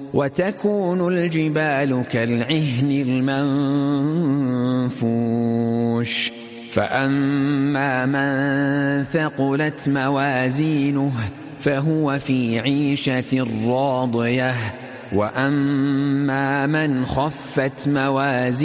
وتكون الجبال كالعهن المنفوش فأما من ثقلت موازينه فهو في عيشة راضية وأما من خفت موازينه